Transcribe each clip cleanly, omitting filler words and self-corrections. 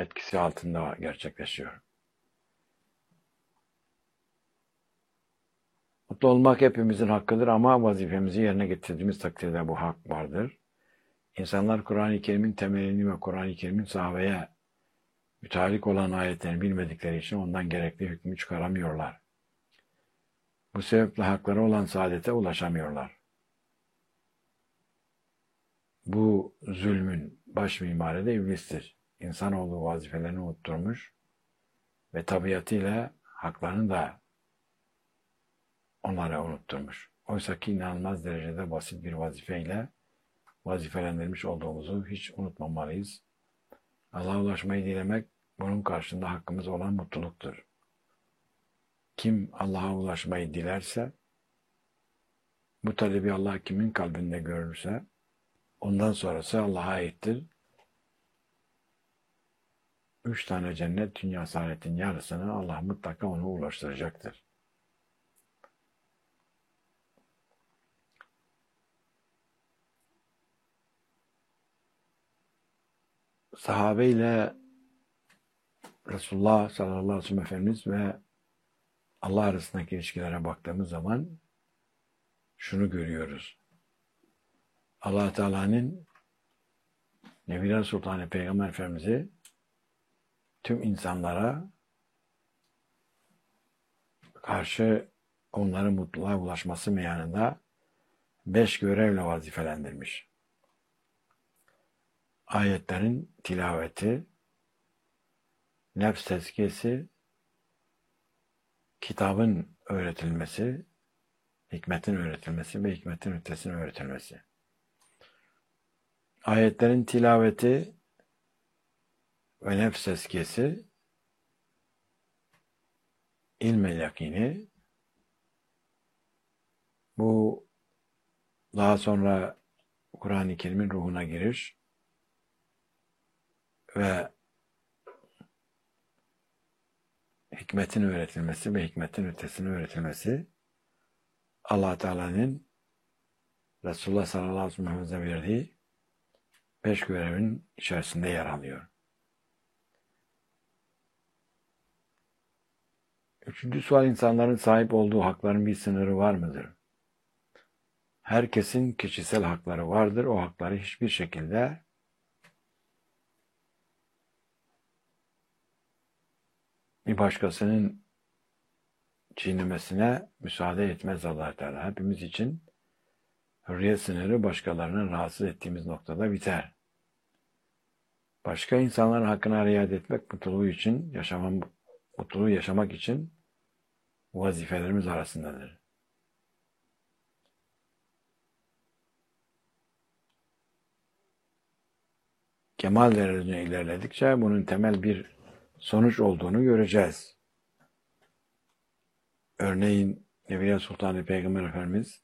etkisi altında gerçekleşiyor. Mutlu olmak hepimizin hakkıdır ama vazifemizi yerine getirdiğimiz takdirde bu hak vardır. İnsanlar Kur'an-ı Kerim'in temelini ve Kur'an-ı Kerim'in sahabeye mütalik olan ayetlerini bilmedikleri için ondan gerekli hükmü çıkaramıyorlar. Bu sebeple hakları olan saadete ulaşamıyorlar. Bu zulmün baş mimarı da iblistir. İnsanoğlu vazifelerini unutturmuş ve tabiatıyla haklarını da onlara unutturmuş. Oysa ki inanılmaz derecede basit bir vazifeyle vazifelendirilmiş olduğumuzu hiç unutmamalıyız. Allah'a ulaşmayı dilemek bunun karşında hakkımız olan mutluluktur. Kim Allah'a ulaşmayı dilerse, bu talebi Allah kimin kalbinde görürse, ondan sonrası Allah'a aittir. 3 tane cennet, dünya saadetin yarısını Allah mutlaka ona ulaştıracaktır. Sahabe ile Resulullah sallallahu aleyhi ve sellem Efendimiz ve Allah arasındaki ilişkilere baktığımız zaman şunu görüyoruz. Allah Teala'nın Nebiler Sultanı Peygamber Efendimiz'i tüm insanlara karşı onların mutluluğa ulaşması meyanında 5 görevle vazifelendirmiş. Ayetlerin tilaveti, nefs tezkiyesi, kitabın öğretilmesi, hikmetin öğretilmesi ve hikmetin ötesinin öğretilmesi. Ayetlerin tilaveti ve nefs tezkiyesi, ilm-i yakini, bu daha sonra Kur'an-ı Kerim'in ruhuna giriş ve hikmetin öğretilmesi ve hikmetin ötesinin öğretilmesi Allah Teala'nın Resulullah sallallahu aleyhi ve sellem'e verdiği 5 görevin içerisinde yer alıyor. 3. sual, insanların sahip olduğu hakların bir sınırı var mıdır? Herkesin kişisel hakları vardır. O hakları hiçbir şekilde bir başkasının çiğnemesine müsaade etmez Allah Teala. Hepimiz için hürriyet sınırı başkalarının rahatsız ettiğimiz noktada biter. Başka insanların hakkına riayet etmek mutluluğu yaşamak için vazifelerimiz arasındadır. Kemal derecesine ilerledikçe bunun temel bir sonuç olduğunu göreceğiz. Örneğin Nebiler Sultanı Peygamber Efendimiz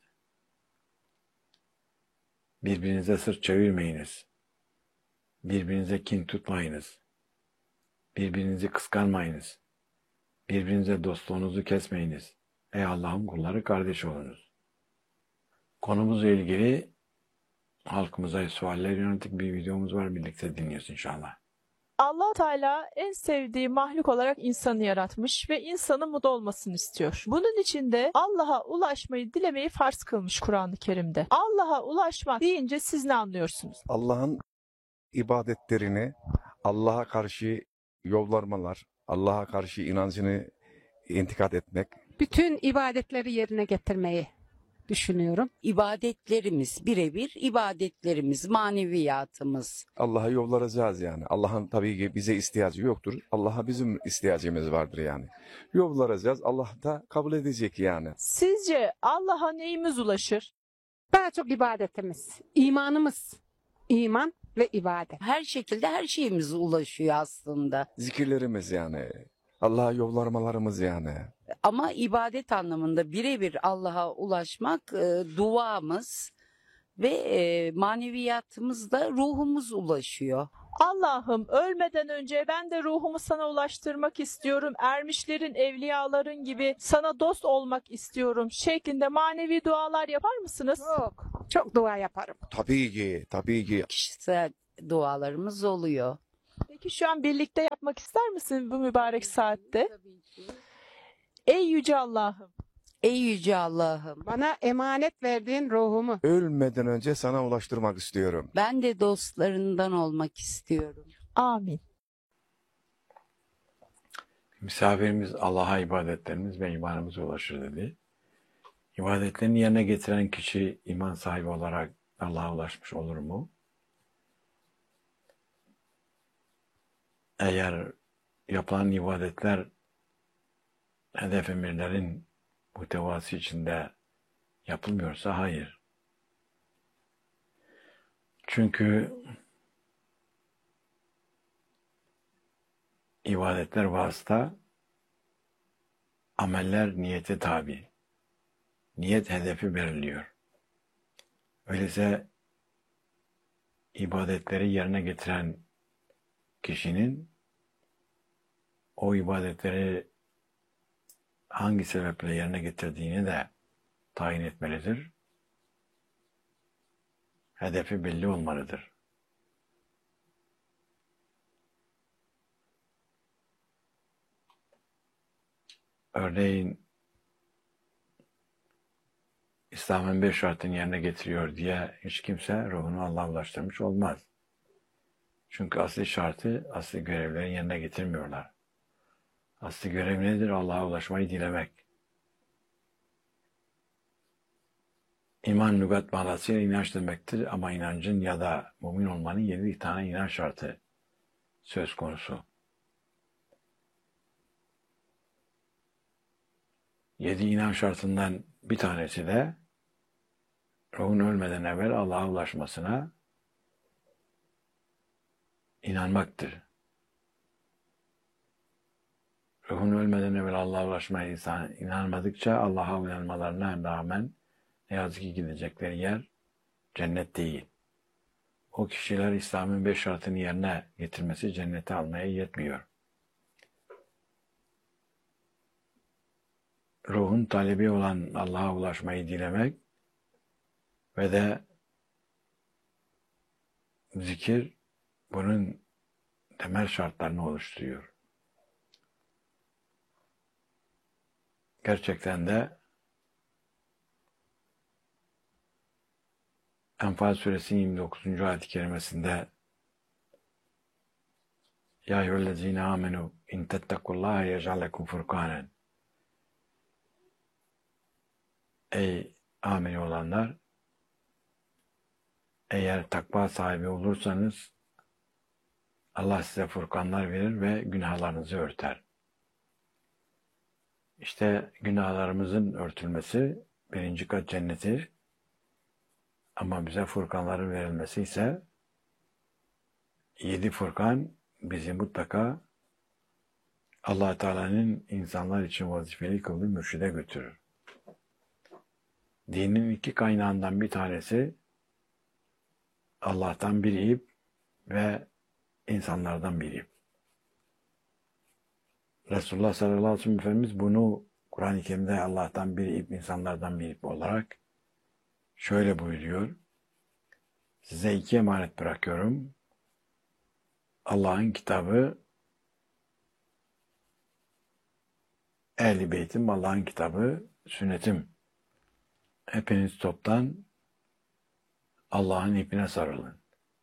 birbirinize sırt çevirmeyiniz. Birbirinize kin tutmayınız. Birbirinizi kıskanmayınız. Birbirinize dostluğunuzu kesmeyiniz. Ey Allah'ın kulları, kardeş olunuz. Konumuzla ilgili halkımıza sualler yönelik bir videomuz var. Birlikte dinliyoruz inşallah. Allah Teala en sevdiği mahluk olarak insanı yaratmış ve insanın mutlu olmasını istiyor. Bunun için de Allah'a ulaşmayı dilemeyi farz kılmış Kur'an-ı Kerim'de. Allah'a ulaşmak deyince siz ne anlıyorsunuz? Allah'ın ibadetlerini, Allah'a karşı yollarmalar, Allah'a karşı inancını intikad etmek. Bütün ibadetleri yerine getirmeyi düşünüyorum. İbadetlerimiz birebir, ibadetlerimiz, maneviyatımız. Allah'a yollaracağız yani. Allah'ın tabii ki bize ihtiyacı yoktur. Allah'a bizim ihtiyacımız vardır yani. Yollaracağız. Allah da kabul edecek yani. Sizce Allah'a neyimiz ulaşır? Daha çok ibadetimiz, imanımız, iman ve ibadet. Her şekilde her şeyimiz ulaşıyor aslında. Zikirlerimiz yani. Allah'a yollarmalarımız yani. Ama ibadet anlamında birebir Allah'a ulaşmak duamız ve maneviyatımızda ruhumuz ulaşıyor. Allah'ım, ölmeden önce ben de ruhumu sana ulaştırmak istiyorum. Ermişlerin, evliyaların gibi sana dost olmak istiyorum şeklinde manevi dualar yapar mısınız? Çok dua yaparım. Tabii ki. Kişisel dualarımız oluyor. Peki şu an birlikte yapmak ister misin bu mübarek saatte? Ey yüce Allah'ım, Ey yüce Allah'ım, Bana emanet verdiğin ruhumu Ölmeden önce sana ulaştırmak istiyorum. ben de dostlarından olmak istiyorum. amin. Misafirimiz Allah'a ibadetlerimiz ve imanımıza ulaşır dedi. İbadetlerini yerine getiren kişi iman sahibi olarak Allah'a ulaşmış olur mu? Eğer yapılan ibadetler hedef emirlerin muhtevası içinde yapılmıyorsa hayır. Çünkü ibadetler vasıta, ameller niyete tabi. Niyet hedefi belirliyor. Öyleyse ibadetleri yerine getiren kişinin o ibadetleri hangi sebeple yerine getirdiğini de tayin etmelidir. Hedefi belli olmalıdır. Örneğin İslam'ın 5 şartını yerine getiriyor diye hiç kimse ruhunu Allah'a ulaştırmış olmaz. Çünkü asli şartı, asli görevleri yerine getirmiyorlar. Asli görev nedir? Allah'a ulaşmayı dilemek. İman lügat manasıyla inanç demektir ama inancın ya da mümin olmanın 7 tane inanç şartı söz konusu. 7 inanç şartından bir tanesi de ruhun ölmeden evvel Allah'a ulaşmasına inanmaktır. Ruhun ölmeden evvel Allah'a ulaşmaya insan inanmadıkça Allah'a uyanmalarına rağmen ne yazık ki gidecekleri yer cennet değil. O kişiler İslam'ın 5 şartını yerine getirmesi cennete almaya yetmiyor. Ruhun talebi olan Allah'a ulaşmayı dilemek ve de zikir bunun temel şartlarını oluşturuyor. Gerçekten de Enfal suresinin 29. ayet-i kerimesinde Ya eyyühellezine amenu in tettekullaha yec'al lekum furkanen. Ey ameli olanlar, eğer takva sahibi olursanız Allah size furkanlar verir ve günahlarınızı örter. İşte günahlarımızın örtülmesi birinci kat cenneti, ama bize furkanların verilmesi ise 7 furkan bizi mutlaka Allah Teala'nın insanlar için vazifeli kıldığı mürşide götürür. Dinin 2 kaynağından bir tanesi Allah'tan bir ip ve insanlardan bir ip. Resulullah sallallahu aleyhi ve sellem Efendimiz bunu Kur'an-ı Kerim'de Allah'tan bir ip, insanlardan bir ip olarak şöyle buyuruyor. Size 2 emanet bırakıyorum. Allah'ın kitabı, Ehl-i Beytim, Allah'ın kitabı, sünnetim. Hepiniz toptan Allah'ın ipine sarılın.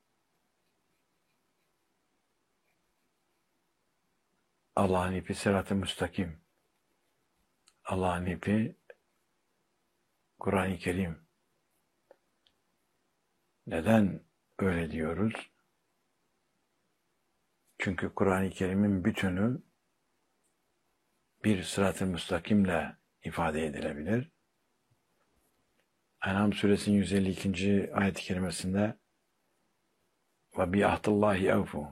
Allah'ın ipi sırat-ı müstakim. Allah'ın ipi Kur'an-ı Kerim. Neden öyle diyoruz? Çünkü Kur'an-ı Kerim'in bütünü bir sırat-ı müstakimle ifade edilebilir. En'am suresinin 152. ayet-i kerimesinde ve bi ahdillahi evfu.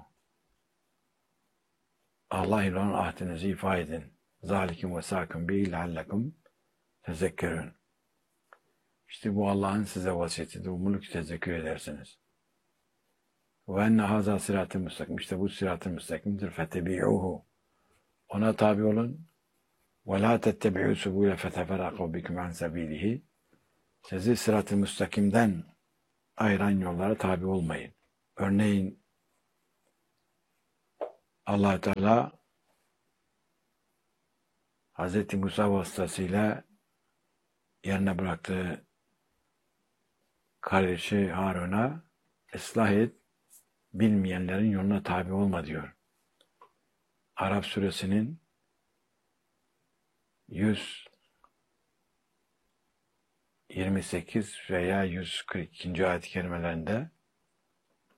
Allah ile olan ahdinizi ifa edin. Zalikum ve sakın bi leallekum tezekkerün. İşte bu Allah'ın size vasiyetidir. Bunu tezekkür edersiniz. Ve enne haza sırat-ı müstakim. İşte bu sırat-ı müstakimdir. Fetebi'uhu. Ona tabi olun. Ve la tettebi'u subule feteferraku bikum an sebilihi. Sizi sırat-ı müstakimden ayıran yollara tabi olmayın. Örneğin Allah Teala Hz. Musa vasıtasıyla yerine bıraktığı kardeşi Harun'a ıslah et, bilmeyenlerin yoluna tabi olma diyor. Araf suresinin 128 veya 142. ayet-i kerimelerinde